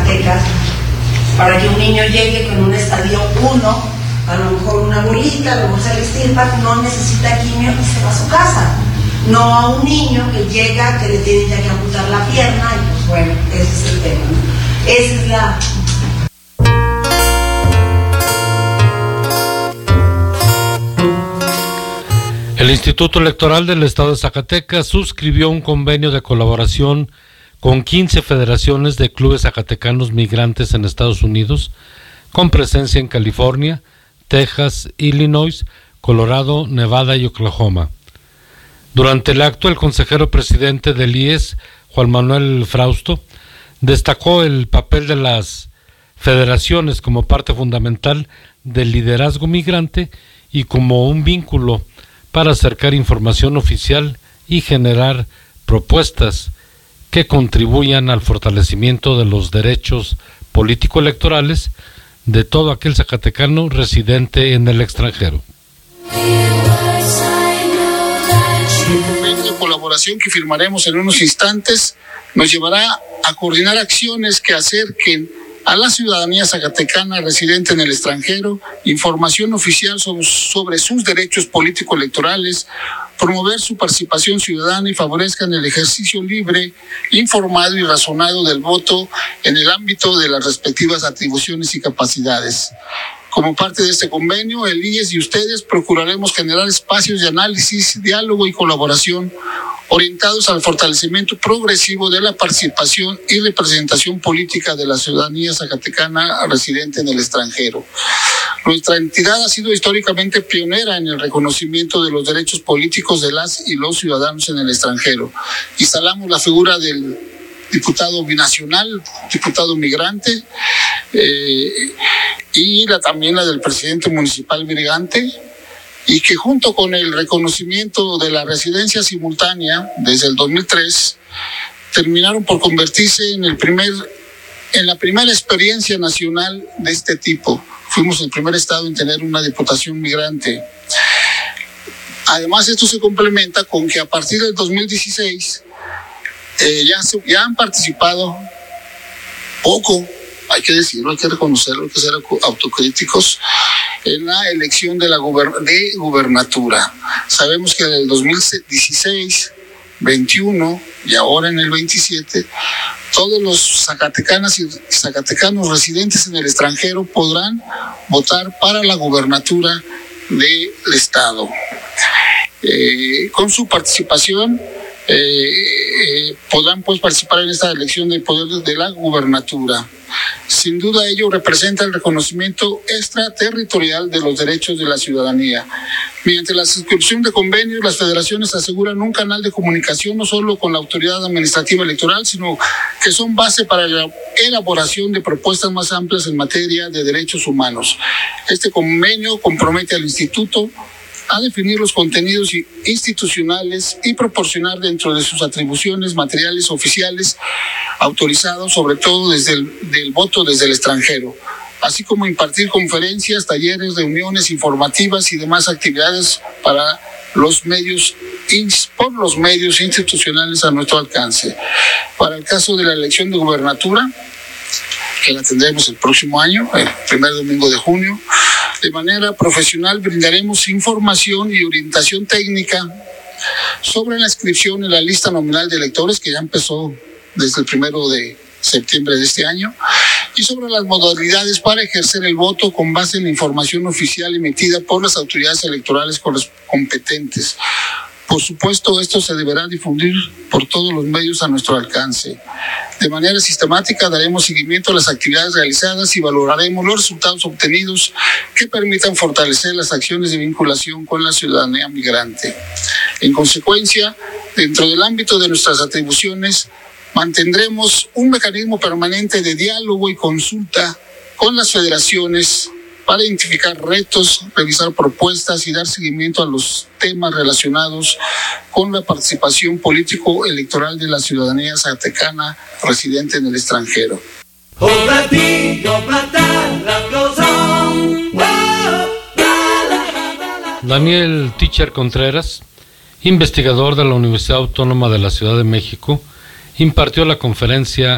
Zacatecas, para que un niño llegue con un estadio 1, a lo mejor una bolita, a lo mejor se le extirpa, no necesita quimio y se va a su casa. No a un niño que llega, que le tienen ya que amputar la pierna, y pues bueno, ese es el tema, ¿no? Esa es la... El Instituto Electoral del Estado de Zacatecas suscribió un convenio de colaboración con 15 federaciones de clubes zacatecanos migrantes en Estados Unidos, con presencia en California, Texas, Illinois, Colorado, Nevada y Oklahoma. Durante el acto, el consejero presidente del IES, Juan Manuel Frausto, destacó el papel de las federaciones como parte fundamental del liderazgo migrante y como un vínculo para acercar información oficial y generar propuestas que contribuyan al fortalecimiento de los derechos político-electorales de todo aquel zacatecano residente en el extranjero. El convenio de colaboración que firmaremos en unos instantes nos llevará a coordinar acciones que acerquen a la ciudadanía zacatecana residente en el extranjero información oficial sobre sus derechos político-electorales, promover su participación ciudadana y favorezcan el ejercicio libre, informado y razonado del voto en el ámbito de las respectivas atribuciones y capacidades. Como parte de este convenio, el IES y ustedes procuraremos generar espacios de análisis, diálogo y colaboración orientados al fortalecimiento progresivo de la participación y representación política de la ciudadanía zacatecana residente en el extranjero. Nuestra entidad ha sido históricamente pionera en el reconocimiento de los derechos políticos de las y los ciudadanos en el extranjero. Instalamos la figura del diputado binacional, diputado migrante, y también la del presidente municipal migrante, y que junto con el reconocimiento de la residencia simultánea desde el 2003, terminaron por convertirse en la primera experiencia nacional de este tipo. Fuimos el primer estado en tener una diputación migrante. Además, esto se complementa con que a partir del 2016 ya han participado poco, hay que decirlo, hay que reconocerlo, hay que ser autocríticos, en la elección de gubernatura. Sabemos que en el 2016, 21 y ahora en el 27, todos los zacatecanas y zacatecanos residentes en el extranjero podrán votar para la gubernatura del estado. Con su participación podrán pues participar en esta elección del poder de la gubernatura. Sin duda ello representa el reconocimiento extraterritorial de los derechos de la ciudadanía. Mediante la suscripción de convenios, las federaciones aseguran un canal de comunicación no solo con la autoridad administrativa electoral, sino que son base para la elaboración de propuestas más amplias en materia de derechos humanos. Este convenio compromete al instituto a definir los contenidos institucionales y proporcionar dentro de sus atribuciones materiales oficiales autorizados, sobre todo desde el voto desde el extranjero, así como impartir conferencias, talleres, reuniones informativas y demás actividades para los medios institucionales a nuestro alcance. Para el caso de la elección de gubernatura, que la tendremos el próximo año, el primer domingo de junio, de manera profesional brindaremos información y orientación técnica sobre la inscripción en la lista nominal de electores, que ya empezó desde el 1 de septiembre de este año, y sobre las modalidades para ejercer el voto con base en la información oficial emitida por las autoridades electorales competentes. Por supuesto, esto se deberá difundir por todos los medios a nuestro alcance. De manera sistemática daremos seguimiento a las actividades realizadas y valoraremos los resultados obtenidos que permitan fortalecer las acciones de vinculación con la ciudadanía migrante. En consecuencia, dentro del ámbito de nuestras atribuciones, mantendremos un mecanismo permanente de diálogo y consulta con las federaciones para identificar retos, revisar propuestas y dar seguimiento a los temas relacionados con la participación político-electoral de la ciudadanía zacatecana residente en el extranjero. Daniel Teacher Contreras, investigador de la Universidad Autónoma de la Ciudad de México, impartió la conferencia